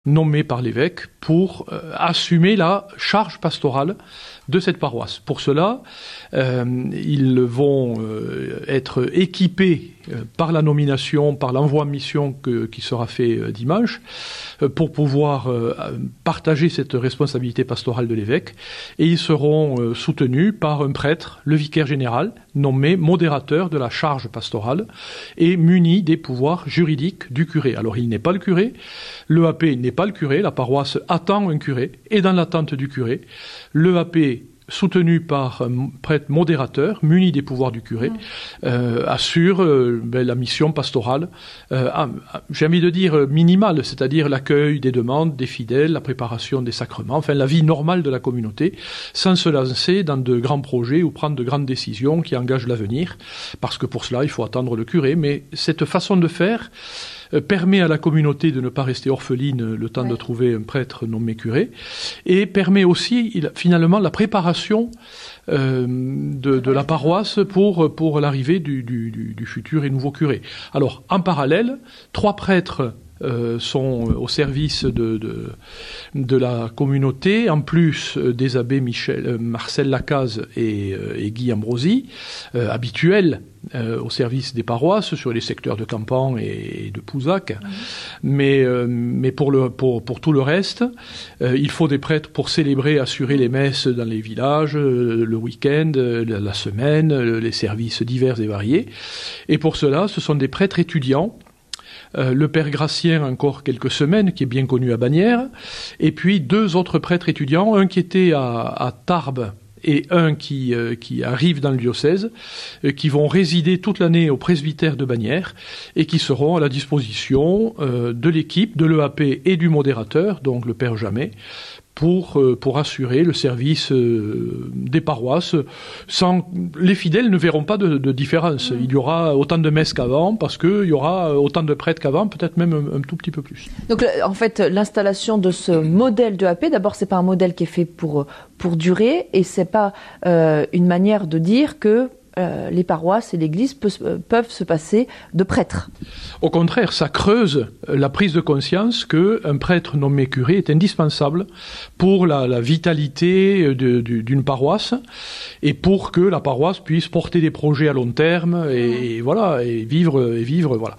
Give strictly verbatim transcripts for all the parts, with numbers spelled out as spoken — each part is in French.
nommés par l'évêque pour euh, assumer la charge pastorale de cette paroisse. Pour cela, euh, ils vont euh, être équipés euh, par la nomination, par l'envoi en mission que, qui sera fait euh, dimanche, euh, pour pouvoir euh, partager cette responsabilité pastorale de l'évêque, et ils seront euh, soutenus par un prêtre, le vicaire général, nommé modérateur de la charge pastorale et muni des pouvoirs juridiques du curé. Alors il n'est pas le curé, l'E A P n'est pas le curé, la paroisse attend un curé, et dans l'attente du curé, l'E A P soutenu par un prêtre modérateur, muni des pouvoirs du curé, euh, assure euh, ben, la mission pastorale, euh, j'ai envie de dire minimale, c'est-à-dire l'accueil des demandes des fidèles, la préparation des sacrements, enfin la vie normale de la communauté, sans se lancer dans de grands projets ou prendre de grandes décisions qui engagent l'avenir, parce que pour cela il faut attendre le curé. Mais cette façon de faire permet à la communauté de ne pas rester orpheline le temps ouais. de trouver un prêtre nommé curé, et permet aussi il, finalement la préparation euh, de, de la paroisse pour, pour l'arrivée du, du, du futur et nouveau curé. Alors, en parallèle, trois prêtres Euh, sont au service de, de, de la communauté, en plus des abbés Michel, euh, Marcel Lacaze et, euh, et Guy Ambrosi, euh, habituels euh, au service des paroisses sur les secteurs de Campan et, et de Pouzac. Mmh. Mais, euh, mais pour, le, pour, pour tout le reste, euh, il faut des prêtres pour célébrer, assurer les messes dans les villages, euh, le week-end, euh, la, la semaine, euh, les services divers et variés. Et pour cela, ce sont des prêtres étudiants. Euh, le père Gratien, encore quelques semaines, qui est bien connu à Bagnères, et puis deux autres prêtres étudiants, un qui était à, à Tarbes et un qui, euh, qui arrive dans le diocèse, euh, qui vont résider toute l'année au presbytère de Bagnères et qui seront à la disposition euh, de l'équipe, de l'E A P et du modérateur, donc le père Jamet, pour, euh, pour assurer le service euh, des paroisses. Sans, les fidèles ne verront pas de, de différence. Il y aura autant de messes qu'avant, parce qu'il y aura autant de prêtres qu'avant, peut-être même un, un tout petit peu plus. Donc en fait, l'installation de ce modèle de A P, d'abord c'est pas un modèle qui est fait pour, pour durer, et c'est pas euh, une manière de dire que Euh, les paroisses et l'Église peut, euh, peuvent se passer de prêtres. Au contraire, ça creuse la prise de conscience qu'un prêtre nommé curé est indispensable pour la, la vitalité de, de, d'une paroisse, et pour que la paroisse puisse porter des projets à long terme et, et voilà et vivre et vivre voilà.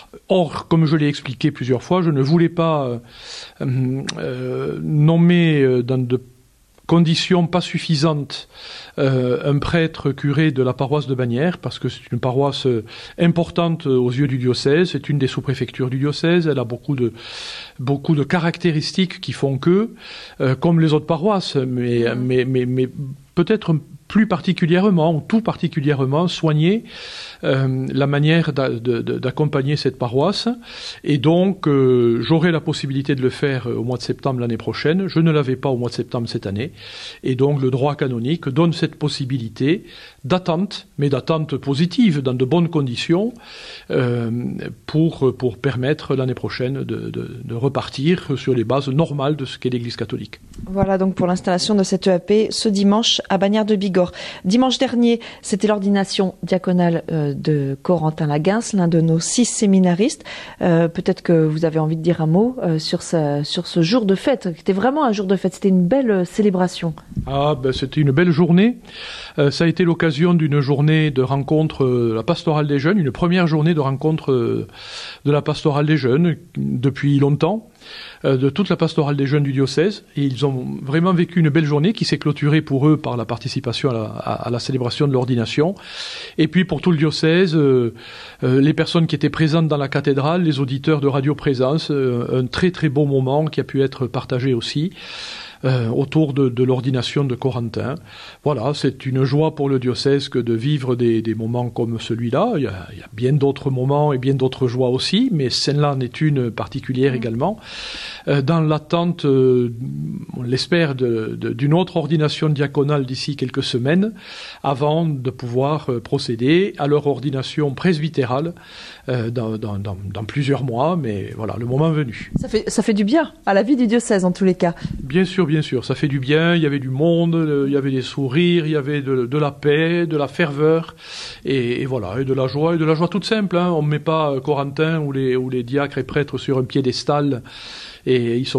Or, comme je l'ai expliqué plusieurs fois, je ne voulais pas euh, euh, nommer dans de conditions pas suffisantes euh, un prêtre curé de la paroisse de Bagnères, parce que c'est une paroisse importante aux yeux du diocèse, c'est une des sous-préfectures du diocèse, elle a beaucoup de, beaucoup de caractéristiques qui font que, euh, comme les autres paroisses, mais, mais, mais, mais peut-être plus particulièrement, ou tout particulièrement, soigner euh, la manière d'a, de, de, d'accompagner cette paroisse. Et donc, euh, j'aurai la possibilité de le faire au mois de septembre l'année prochaine. Je ne l'avais pas au mois de septembre cette année. Et donc, le droit canonique donne cette possibilité d'attente, mais d'attente positive, dans de bonnes conditions, euh, pour, pour permettre l'année prochaine de, de, de repartir sur les bases normales de ce qu'est l'Église catholique. Voilà donc pour l'installation de cette E A P ce dimanche à Bagnères de Bigorre. Dimanche dernier, c'était l'ordination diaconale euh, de Corentin Laguens, l'un de nos six séminaristes. Euh, peut-être que vous avez envie de dire un mot euh, sur, sa, sur ce jour de fête. C'était vraiment un jour de fête, c'était une belle euh, célébration. Ah, ben, c'était une belle journée. Euh, ça a été l'occasion d'une journée de rencontre de euh, la pastorale des jeunes, une première journée de rencontre euh, de la pastorale des jeunes depuis longtemps, euh, de toute la pastorale des jeunes du diocèse. Et ils ont vraiment vécu une belle journée qui s'est clôturée pour eux par la participation à la, à, à la célébration de l'ordination. Et puis pour tout le diocèse, euh, euh, les personnes qui étaient présentes dans la cathédrale, les auditeurs de Radio Présence, euh, un très très beau moment qui a pu être partagé aussi. Euh, autour de, de l'ordination de Corentin. Voilà, c'est une joie pour le diocèse que de vivre des, des moments comme celui-là. Il y, a, il y a bien d'autres moments et bien d'autres joies aussi, mais celle-là en est une particulière mmh. également. Euh, dans l'attente, euh, on l'espère, de, de, d'une autre ordination diaconale d'ici quelques semaines, avant de pouvoir euh, procéder à leur ordination presbytérale euh, dans, dans, dans, dans plusieurs mois, mais voilà, le moment venu. Ça fait, ça fait du bien à la vie du diocèse en tous les cas. Bien sûr, bien sûr, ça fait du bien, il y avait du monde, il y avait des sourires, il y avait de, de la paix, de la ferveur, et, et voilà, et de la joie, et de la joie toute simple, hein. On ne met pas Corentin ou les, ou les diacres et prêtres sur un piédestal et ils sont